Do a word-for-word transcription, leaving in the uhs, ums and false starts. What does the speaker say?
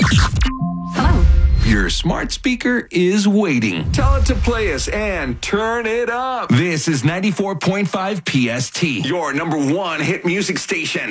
Hello. Your smart speaker is waiting. Tell it to play us and turn it up. This is ninety-four point five P S T. Your number one hit music station.